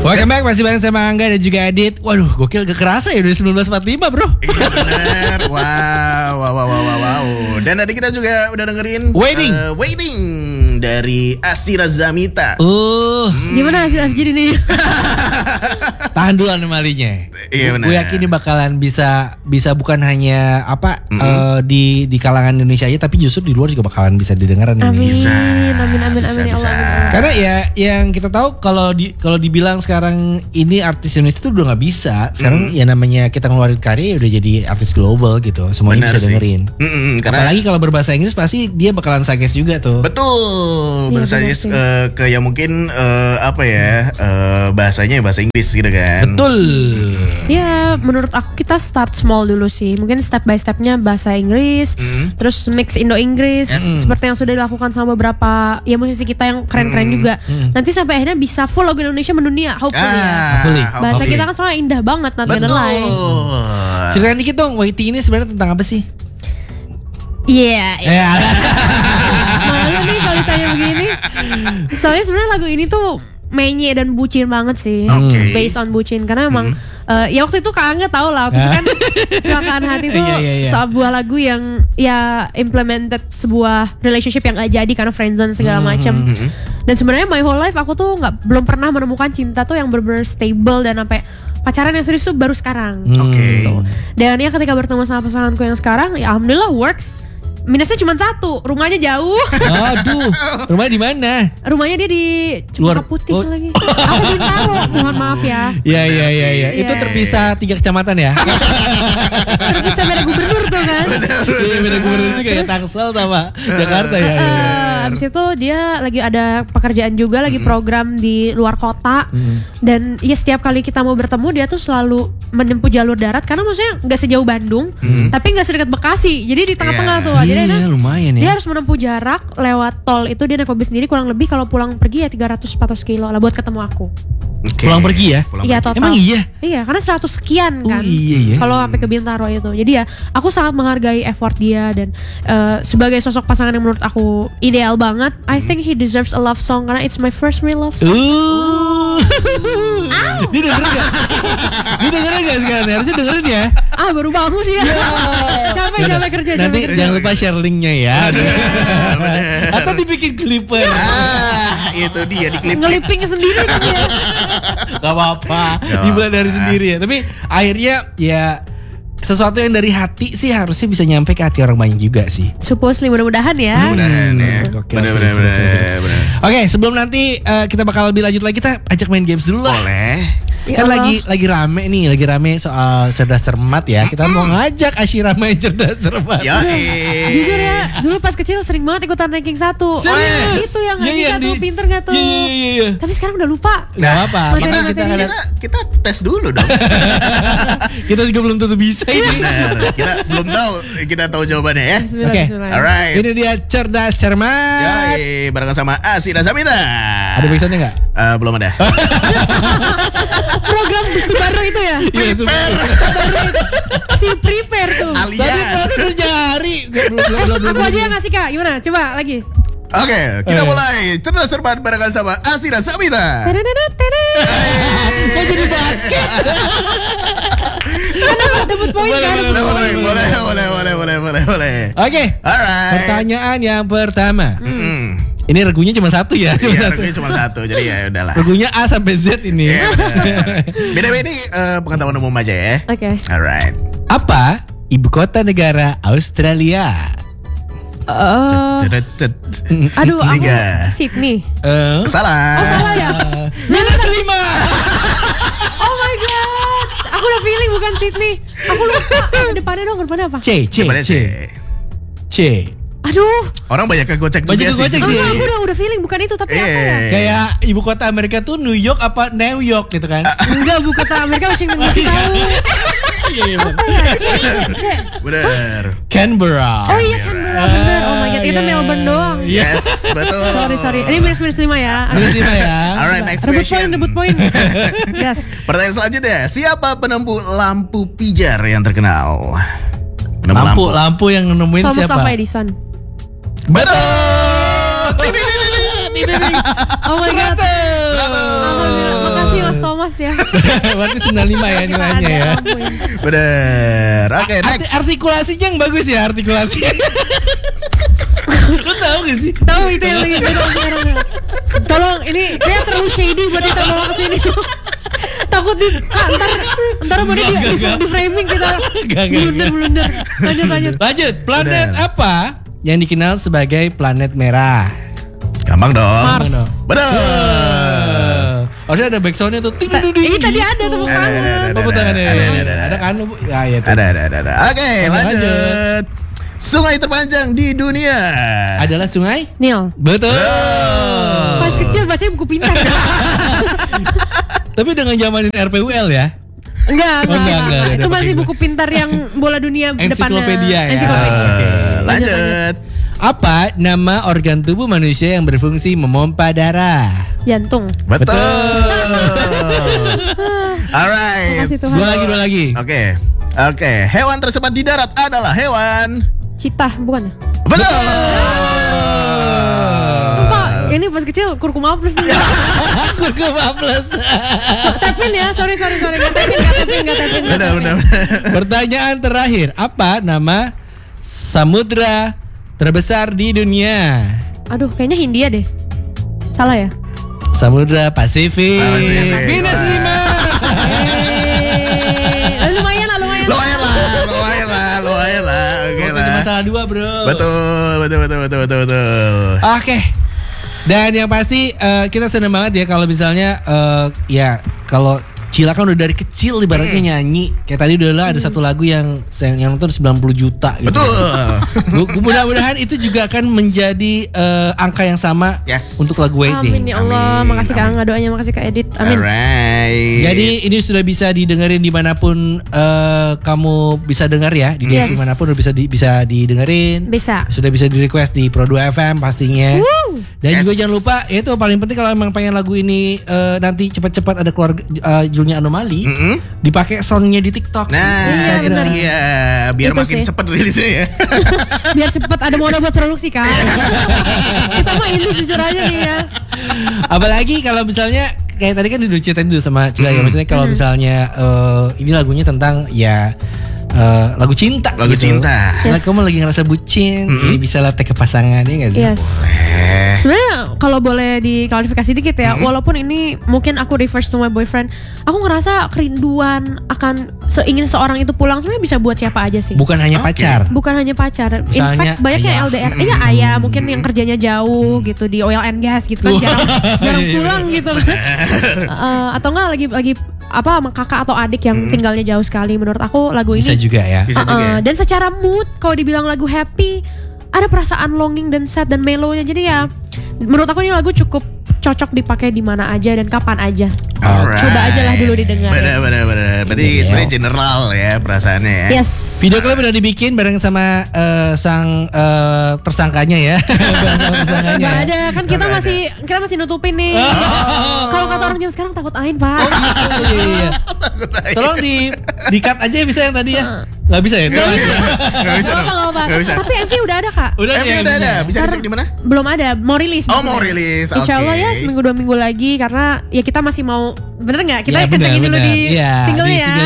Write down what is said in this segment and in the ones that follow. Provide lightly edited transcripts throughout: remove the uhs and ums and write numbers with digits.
Welcome back, masih bareng sama Angga dan juga Adit. Waduh, gokil, gak kerasa ya udah 1945 bro. Iya bener. Wow. Dan tadi kita juga udah dengerin Waiting dari Asira Zamita. Gimana hasil FGD nih? Tahan dulu anomalinya. Iya benar. Gue yakin ini bakalan bisa bukan hanya di kalangan Indonesia aja, tapi justru di luar juga bakalan bisa didengaran. Amin. Bisa. Amin ya Allah. Karena ya yang kita tahu kalau dibilang sekarang ini artis Indonesia itu udah nggak bisa. Sekarang ya namanya kita ngeluarin karya udah jadi artis global gitu. Semuanya bisa dengerin. Karena apalagi kalau berbahasa Inggris pasti dia bakalan suggest juga tuh. betul. Suggest ke yang mungkin bahasanya bahasa Inggris gitu kan. Betul. Ya menurut aku kita start small dulu sih. Mungkin step by stepnya bahasa Inggris, terus mix Indo-Inggris, seperti yang sudah dilakukan sama beberapa ya musisi kita yang keren-keren juga. Nanti sampai akhirnya bisa full lagu Indonesia mendunia, hopefully ya. Bahasa kita kan soalnya indah banget, not gonna lie. Ceritain dikit dong, Waiting ini sebenarnya tentang apa sih? Iya. Malu nih kalau ditanya begini. Soalnya sebenarnya lagu ini tuh menye dan bucin banget sih. Based on bucin. Karena emang ya waktu itu Kak Angga tau lah, waktu itu kan Kecelakaan Hati itu sebuah lagu yang ya implemented sebuah relationship yang gak jadi karena friendzone segala macam. Dan sebenarnya my whole life aku tuh belum pernah menemukan cinta tuh yang bener-bener stable dan sampai pacaran yang serius tuh baru sekarang. Gitu. Dan ya ketika bertemu sama pasanganku yang sekarang, ya alhamdulillah works. Minusnya cuma satu, rumahnya jauh. Aduh, rumahnya di mana? Rumahnya dia di Cempaka Putih lagi. Aku Bintaro, mohon maaf ya. Iya. Itu terpisah 3 kecamatan ya. Terpisah beda gubernur tuh kan. Iya, beda gubernur juga ya, Tangsel sama Jakarta ya. Abis itu dia lagi ada pekerjaan juga, lagi program di luar kota. Dan ya setiap kali kita mau bertemu dia tuh selalu menempuh jalur darat karena maksudnya nggak sejauh Bandung, tapi nggak sedekat Bekasi. Jadi di tengah-tengah tuh. Iya, lumayan ya. Dia harus menempuh jarak lewat tol itu, dia naik mobil sendiri kurang lebih kalau pulang pergi ya 300-400 kilo lah buat ketemu aku. Pulang pergi ya? Iya total. Emang iya? Iya karena 100 sekian kan. Iya. Kalau sampai ke Bintaro itu. Jadi ya aku sangat menghargai effort dia dan sebagai sosok pasangan yang menurut aku ideal banget. I think he deserves a love song karena it's my first real love song. Dia dengerin gak? Dia dengerin gak sekarang? Harusnya dengerin ya. Baru bangun dia. Capek kerja. Nanti jangan lupa share linknya ya. Atau dibikin clipper. Itu dia di klip. Ngeliping sendiri kan ya. Gak apa-apa, dibuat dari sendiri ya. Tapi akhirnya ya sesuatu yang dari hati sih harusnya bisa nyampe ke hati orang banyak juga sih. Supposedly, mudah-mudahan ya. Mudah-mudahan ya. Bener. Oke, sebelum nanti kita bakal lebih lanjut lagi, kita ajak main games dulu lah. Boleh. Ya kan lagi rame soal cerdas cermat ya. Kita mau ngajak Asyira main cerdas cermat. Jujur ya, dulu pas kecil sering banget ikutan ranking 1. Itu yang ranking 1 pinter gak tuh? Iya. Tapi sekarang udah lupa. Gak apa. Kita tes dulu dong. Kita juga belum tentu bisa ini. Benar. Kita belum tahu. Kita tahu jawabannya ya. Oke. Alright. Ini dia cerdas cermat. Barengan sama Asira Zamita. Ada backsoundnya nggak? Belum ada. Program baru itu ya? Si prepare tuh. Alias. Udah nyari. Aku aja yang ngasih Kak. Gimana? Coba lagi. Oke, kita mulai cerdas cermat barengan sama Asira Zamita. Kok jadi basket? Dapat poin kan? Boleh. Oke. Alright. Pertanyaan yang pertama. Ini regunya cuma satu ya? Iya, regunya cuma satu, jadi ya udahlah. Regunya A sampai Z ini. Beda-beda ini pengetahuan umum aja ya. Oke. Alright. Apa ibu kota negara Australia? Aduh, aku Sydney. Salah. Salah ya? Minus 5. Oh my god. Aku udah feeling bukan Sydney. Aku lupa. Depannya apa? C. Aduh. Orang banyak kegocek juga sih. Aku udah feeling bukan itu, tapi apa ya? Kayak ibu kota Amerika tuh New York apa New York gitu kan? Enggak, ibu kota Amerika Washington DC tahu. Iya benar. Canberra. Oh iya Canberra benar. Oh my god, itu Melbourne doang. Yes, betul. Sorry. Ini minus 5 ya. Minus 5 ya. Alright, next question. Rebut poin. Yes. Pertanyaan selanjutnya, siapa penempuh lampu pijar yang terkenal? Lampu yang nemuin Thomas siapa? Alva Edison. Betul. Oh my god. Alhamdulillah. Makasih Mas Thomas ya. Berarti 95 ya nilainya ya. Bener. Oke, next. Artikulasinya yang bagus ya, artikulasinya. Lu tahu gak sih? Tahu itu yang lagi sekarang. Tolong, ini kayak terlalu shady buat kita bawa ke sini. Takut ntar mau di framing kita. Blunder. Lanjut. Planet apa yang dikenal sebagai planet merah? Gampang dong. Mars. Bener. Harusnya ada backsoundnya tuh. Ini tadi ada tepuk tangan. Tepuk tangan ya. Ada kan? Ya, ada. Oke, lanjut. Sungai terpanjang di dunia adalah sungai Nil. Betul. Pas kecil bacanya buku pintar. Tapi dengan zamanin RPUL ya? Enggak. Itu masih penting. buku pintar yang bola dunia depannya. Ensiklopedia ya. Ensiklopedia. Lanjut. Apa nama organ tubuh manusia yang berfungsi memompa darah? Jantung. Betul. Alright. Dua lagi. Oke. Hewan tercepat di darat adalah hewan Citah, bukan ya? Betul. Sumpah, ini pas kecil kurkuma plus nih. Kurkuma plus. Tapin ya, sorry. Gak tapin. Benar. Pertanyaan terakhir, apa nama samudra terbesar di dunia? Aduh, kayaknya Hindia deh. Salah ya? Samudra Pasifik. Minus 5. Lumayan lah. Oke lah. Masalah 2 bro. Betul. Oke. Dan yang pasti kita seneng banget ya kalau misalnya ya kalau Cila kan udah dari kecil ibaratnya nyanyi. Kayak tadi udah ada satu lagu yang nonton 90 juta gitu. Betul. Mudah-mudahan itu juga akan menjadi angka yang sama untuk lagu Waiting. Amin ya Allah. Makasih Kak Angga doanya, makasih Kak Edit. Amin. Alright. Jadi ini sudah bisa didengerin dimanapun kamu bisa dengar ya. Di dimanapun udah bisa didengerin. Bisa. Sudah bisa di request di Pro 2 FM pastinya. Dan juga jangan lupa itu paling penting kalau emang pengen lagu ini nanti cepat-cepat ada keluar judulnya Anomali, dipakai soundnya di TikTok. Nah, itu dia. Biar itu makin cepat rilisnya ya. Biar cepat ada modal buat produksi kan. Kita mah ini jujur aja nih ya. Apalagi kalau misalnya kayak tadi kan udah ceritain dulu sama Cila ya, maksudnya kalau misalnya ini lagunya tentang ya lagu cinta. Nah, kamu lagi ngerasa bucin, jadi bisa latih ke pasangannya nggak sih? Boleh. Sebenarnya kalau boleh diklarifikasi dikit ya, walaupun ini mungkin aku refers to my boyfriend, aku ngerasa kerinduan akan ingin seorang itu pulang sebenarnya bisa buat siapa aja sih. Bukan hanya pacar. Misalnya, in fact banyak yang LDR. Iya ayah mungkin yang kerjanya jauh gitu di oil and gas gitu kan, jarang pulang gitu. Atau enggak lagi apa sama kakak atau adik yang tinggalnya jauh sekali. Menurut aku lagu ini bisa juga ya. Dan secara mood kalau dibilang lagu happy, ada perasaan longing dan sad dan mellow-nya. Jadi ya menurut aku ini lagu cukup cocok dipakai di mana aja dan kapan aja. Coba aja lah dulu didengar. Benar. Berarti sebenarnya general ya perasaannya ya. Yes. Video klip udah dibikin bareng sama sang tersangkanya ya. Gak ada kan kita masih nutupin nih. Kalau kata orang zaman sekarang takut ain Pak. Iya. Tolong di cut aja bisa yang tadi ya. Gak bisa ya? Gak bisa. Tapi MV udah ada Kak. Udah ada. Bisa dicek di mana? Belum ada. Mau rilis. Mau rilis. Insya Allah ya seminggu 2 minggu lagi karena ya kita masih mau bener nggak kita kencengin dulu di singlenya ya.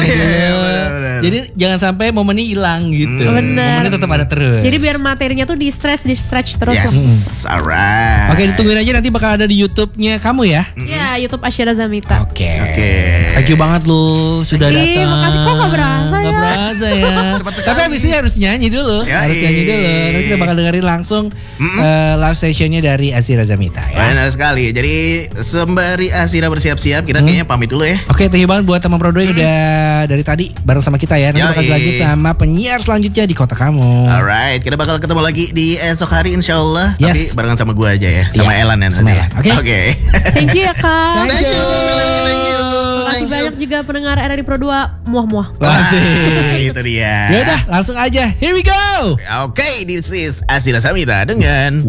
Jadi jangan sampai momennya hilang gitu. Momennya tetap ada terus. Jadi biar materinya tuh di stretch terus. Yes, alright. Oke, ditungguin aja nanti bakal ada di YouTube-nya kamu ya. Ya, YouTube Asyira Zamita. Oke. Thank you banget lu sudah datang. Makasih, kok gak berasa ya. Gak berasa ya. Tapi abis ini harus nyanyi dulu. Nanti kita bakal dengerin langsung live sessionnya dari Asyira Zamita ya. Benar sekali. Jadi sembari Asyira bersiap-siap, kita kayaknya pamit dulu ya. Oke, thank you banget buat teman Pro 2 yang udah dari tadi bareng sama kita ya. Nanti bakal lanjut sama penyiar selanjutnya di kota kamu. Alright, kita bakal ketemu lagi di esok hari insyaallah. Tapi barengan sama gue aja ya, sama Elan dan Elan. Oke. Thank you ya Kak. Thank you. Makasih banyak juga pendengar RRI Pro 2. Muah. Itu dia. Yaudah, langsung aja. Here we go. Oke, this is Asyira Zamita dengan